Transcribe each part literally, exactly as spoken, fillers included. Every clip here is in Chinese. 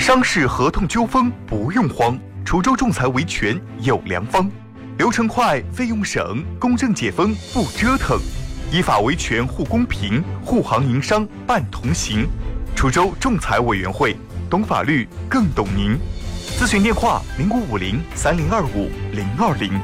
商事合同纠纷不用慌，滁州仲裁维权有良方，流程快，费用省，公正解纷不折腾，依法维权护公平，护行营商办同行。滁州仲裁委员会，懂法律更懂您。咨询电话：零五五零三零二五零二零。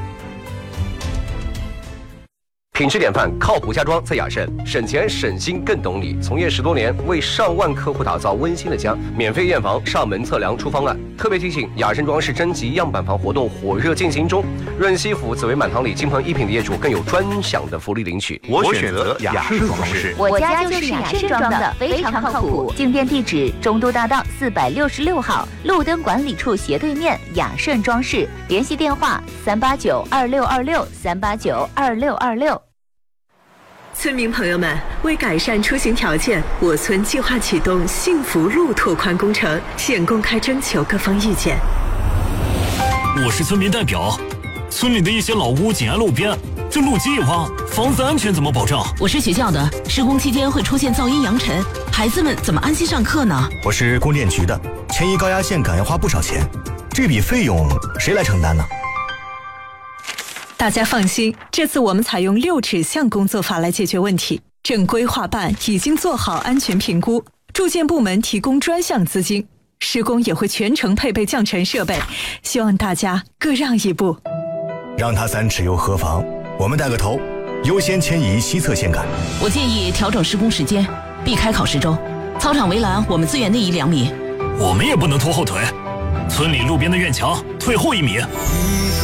品质典范，靠谱家装在雅盛，省钱省心更懂你。从业十多年，为上万客户打造温馨的家，免费验房、上门测量出方案。特别提醒，雅盛装饰征集样板房活动火热进行中，润西府紫薇满堂里金鹏一品的业主更有专享的福利领取。 我选择雅盛装饰， 我家就是雅盛装的，非常靠谱。进店地址：中都大道四百六十六号，路灯管理处斜对面，雅盛装饰。联系电话：三八九二六二六三八九二六二六。 村民朋友们，为改善出行条件，我村计划启动幸福路拓宽工程，现公开征求各方意见。 我是村民代表，村里的一些老屋紧挨路边，这路基一挖，房子安全怎么保障？ 我是学校的，施工期间会出现噪音扬尘，孩子们怎么安心上课呢？ 我是供电局的，迁移高压线杆要花不少钱，这笔费用谁来承担呢？ 大家放心，这次我们采用六指向工作法来解决问题。正规划办已经做好安全评估，住建部门提供专项资金，施工也会全程配备降尘设备，希望大家各让一步。 让他三尺又何妨？我们带个头，优先迁移西侧线杆。 我建议调整施工时间，避开考试周。操场围栏我们资源内移两米。 我们也不能拖后腿，村里路边的院墙退后一米。